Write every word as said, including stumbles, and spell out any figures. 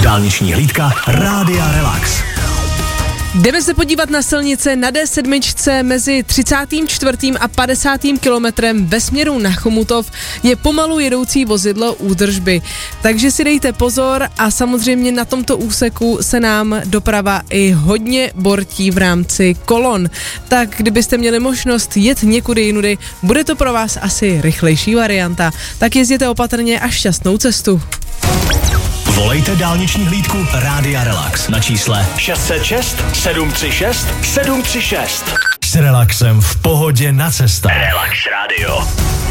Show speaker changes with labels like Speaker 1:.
Speaker 1: Dálniční hlídka Rádia Relax.
Speaker 2: Jdeme se podívat na silnice na D sedm mezi třicátým čtvrtým a padesátým kilometrem ve směru na Chomutov je pomalu jedoucí vozidlo údržby. Takže si dejte pozor a samozřejmě na tomto úseku se nám doprava i hodně bortí v rámci kolon. Tak kdybyste měli možnost jet někudy jinudy, bude to pro vás asi rychlejší varianta. Tak jezděte opatrně a šťastnou cestu.
Speaker 1: Volejte dálniční hlídku Rádia Relax na čísle šest set šest sedm tři šest sedm tři šest. S relaxem v pohodě na cestách. Relax Radio.